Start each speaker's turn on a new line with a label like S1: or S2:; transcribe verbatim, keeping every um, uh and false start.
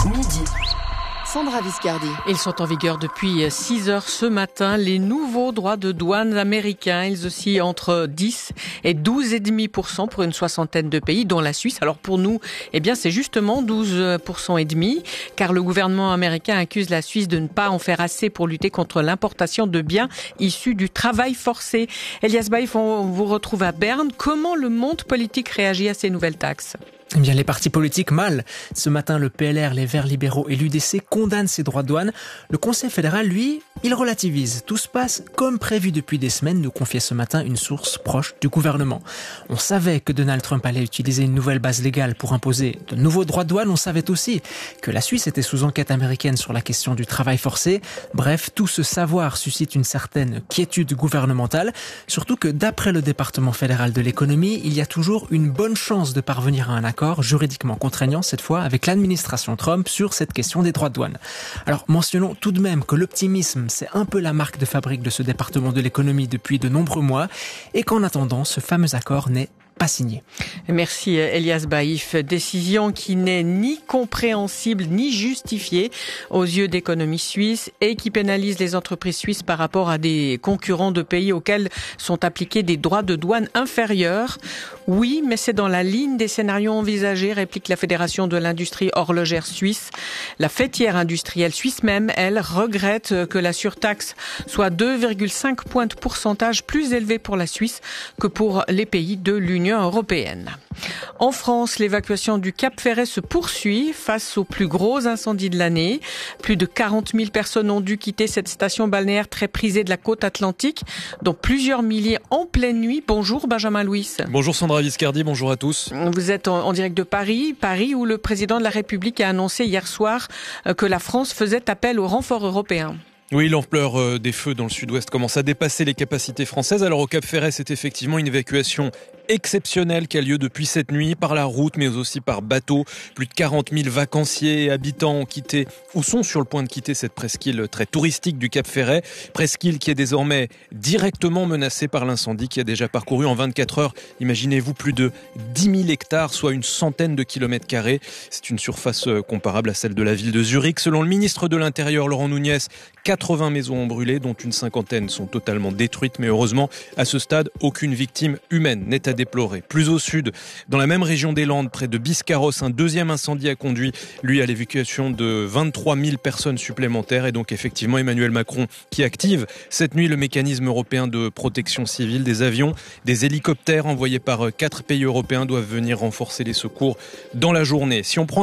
S1: midi. Sandra Viscardi.
S2: Ils sont en vigueur depuis six heures ce matin. Les nouveaux droits de douane américains, ils oscillent entre dix et douze virgule cinq pour cent pour une soixantaine de pays, dont la Suisse. Alors pour nous, eh bien, c'est justement douze pour cent et demi, car le gouvernement américain accuse la Suisse de ne pas en faire assez pour lutter contre l'importation de biens issus du travail forcé. Elias Baïf, on vous retrouve à Berne. Comment le monde politique réagit à ces nouvelles taxes ?
S3: Eh bien, les partis politiques, mal. Ce matin, le P L R, les Verts libéraux et l'U D C condamnent ces droits de douane. Le Conseil fédéral, lui, il relativise. Tout se passe comme prévu depuis des semaines, nous confiait ce matin une source proche du gouvernement. On savait que Donald Trump allait utiliser une nouvelle base légale pour imposer de nouveaux droits de douane. On savait aussi que la Suisse était sous enquête américaine sur la question du travail forcé. Bref, tout ce savoir suscite une certaine quiétude gouvernementale. Surtout que d'après le département fédéral de l'économie, il y a toujours une bonne chance de parvenir à un accord juridiquement contraignant cette fois avec l'administration Trump sur cette question des droits de douane. Alors mentionnons tout de même que l'optimisme, c'est un peu la marque de fabrique de ce département de l'économie depuis de nombreux mois et qu'en attendant, ce fameux accord n'est pas signé.
S2: Merci Elias Baïf. Décision qui n'est ni compréhensible ni justifiée aux yeux d'économie suisse et qui pénalise les entreprises suisses par rapport à des concurrents de pays auxquels sont appliqués des droits de douane inférieurs. Oui, mais c'est dans la ligne des scénarios envisagés, réplique la Fédération de l'industrie horlogère suisse. La fêtière industrielle suisse même, elle, regrette que la surtaxe soit deux virgule cinq points de pourcentage plus élevée pour la Suisse que pour les pays de l'Union européenne. En France, l'évacuation du Cap Ferret se poursuit face aux plus gros incendies de l'année. Plus de quarante mille personnes ont dû quitter cette station balnéaire très prisée de la côte atlantique, dont plusieurs milliers en pleine nuit. Bonjour Benjamin Louis.
S4: Bonjour Sandra Viscardi, bonjour à tous.
S2: Vous êtes en, en direct de Paris, Paris où le président de la République a annoncé hier soir que la France faisait appel au renfort européen.
S4: Oui, l'ampleur des feux dans le sud-ouest commence à dépasser les capacités françaises. Alors au Cap Ferret, c'est effectivement une évacuation exceptionnelle qui a lieu depuis cette nuit par la route mais aussi par bateau. Plus de quarante mille vacanciers et habitants ont quitté ou sont sur le point de quitter cette presqu'île très touristique du Cap Ferret. Presqu'île qui est désormais directement menacée par l'incendie qui a déjà parcouru en vingt-quatre heures. Imaginez-vous plus de dix mille hectares, soit une centaine de kilomètres carrés. C'est une surface comparable à celle de la ville de Zurich. Selon le ministre de l'Intérieur, Laurent Nunez, quatre-vingts maisons ont brûlé, dont une cinquantaine sont totalement détruites. Mais heureusement, à ce stade, aucune victime humaine n'est à déplorer. Plus au sud, dans la même région des Landes, près de Biscarrosse, un deuxième incendie a conduit, lui, à l'évacuation de vingt-trois mille personnes supplémentaires. Et donc, effectivement, Emmanuel Macron qui active cette nuit le mécanisme européen de protection civile. Des avions, des hélicoptères envoyés par quatre pays européens doivent venir renforcer les secours dans la journée. Si on prend